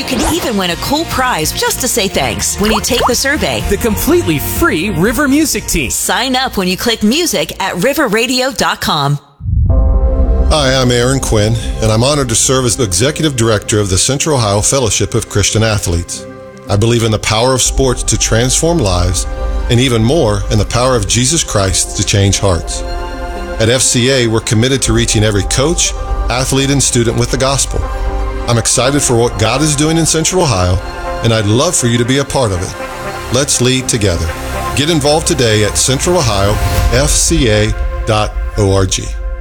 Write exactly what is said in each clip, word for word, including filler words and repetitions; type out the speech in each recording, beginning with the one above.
you can even win a cool prize just to say thanks when you take the survey. The completely free River Music Team. Sign up when you click music at river radio dot com. Hi, I'm Aaron Quinn, and I'm honored to serve as the Executive Director of the Central Ohio Fellowship of Christian Athletes. I believe in the power of sports to transform lives, and even more, in the power of Jesus Christ to change hearts. At F C A, we're committed to reaching every coach, athlete, and student with the gospel. I'm excited for what God is doing in Central Ohio, and I'd love for you to be a part of it. Let's lead together. Get involved today at central ohio f c a dot org.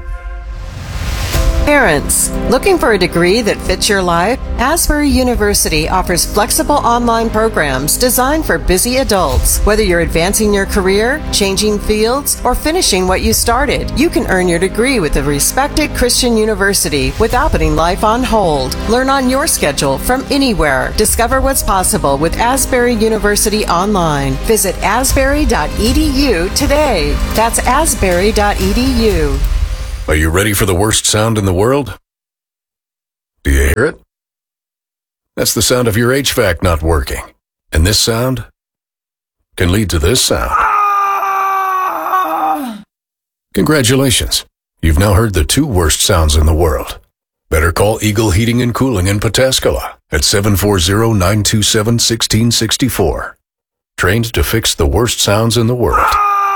Parents, looking for a degree that fits your life? Asbury University offers flexible online programs designed for busy adults. Whether you're advancing your career, changing fields, or finishing what you started, you can earn your degree with a respected Christian university without putting life on hold. Learn on your schedule from anywhere. Discover what's possible with Asbury University online. Visit asbury dot e d u today. That's asbury dot e d u. Are you ready for the worst sound in the world? Do you hear it? That's the sound of your H V A C not working. And this sound can lead to this sound. Congratulations. You've now heard the two worst sounds in the world. Better call Eagle Heating and Cooling in Pataskala at seven four zero, nine two seven, one six six four. Trained to fix the worst sounds in the world.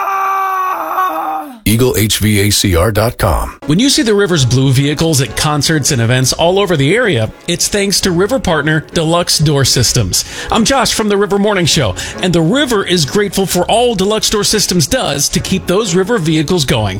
eagle h v a c r dot com. When you see the River's blue vehicles at concerts and events all over the area, it's thanks to River partner Deluxe Door Systems. I'm Josh from the River Morning Show, and the River is grateful for all Deluxe Door Systems does to keep those River vehicles going.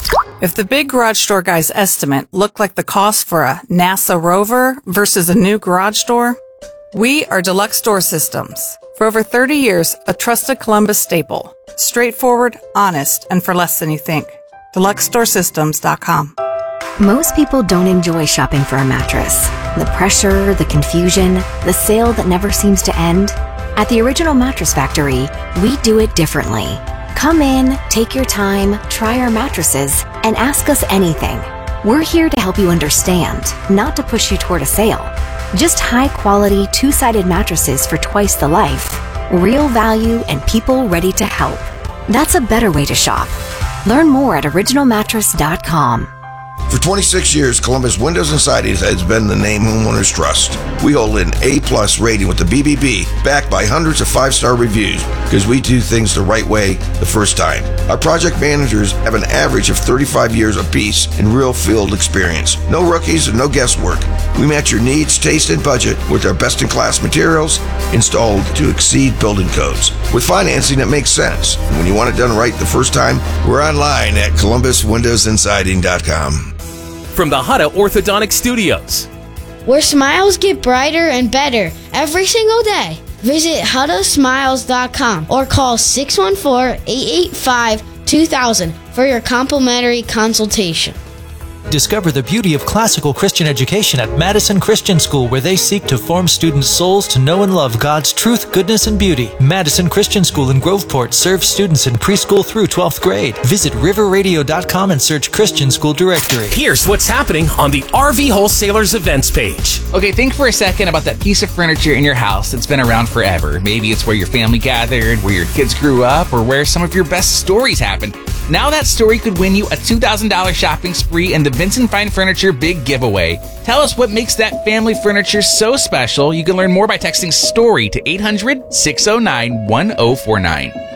If the big garage door guy's estimate looked like the cost for a NASA rover versus a new garage door, we are Deluxe Door Systems. For over thirty years, a trusted Columbus staple. Straightforward, honest, and for less than you think. deluxe door systems dot com. Most people don't enjoy shopping for a mattress. The pressure, the confusion, the sale that never seems to end. At the Original Mattress Factory, we do it differently. Come in, take your time, try our mattresses, and ask us anything. We're here to help you understand, not to push you toward a sale. Just high-quality, two-sided mattresses for twice the life. Real value and people ready to help. That's a better way to shop. Learn more at original mattress dot com. For twenty-six years, Columbus Windows and Siding has been the name homeowners trust. We hold an A-plus rating with the B B B, backed by hundreds of five-star reviews, because we do things the right way the first time. Our project managers have an average of thirty-five years apiece in real field experience. No rookies and no guesswork. We match your needs, taste, and budget with our best-in-class materials installed to exceed building codes. With financing that makes sense. And when you want it done right the first time, we're online at columbus windows and siding dot com. From the Hutta Orthodontic Studios, where smiles get brighter and better every single day. Visit hutta smiles dot com or call six one four, eight eight five, two thousand for your complimentary consultation. Discover the beauty of classical Christian education at Madison Christian School, where they seek to form students' souls to know and love God's truth, goodness, and beauty. Madison Christian School in Groveport serves students in preschool through twelfth grade. Visit river radio dot com and search Christian School Directory. Here's what's happening on the R V Wholesalers events page. Okay, think for a second about that piece of furniture in your house that's been around forever. Maybe it's where your family gathered, where your kids grew up, or where some of your best stories happened. Now that story could win you a two thousand dollars shopping spree and the Vincent Fine Furniture Big Giveaway. Tell us what makes that family furniture so special. You can learn more by texting STORY to eight hundred, six oh nine, one oh four nine.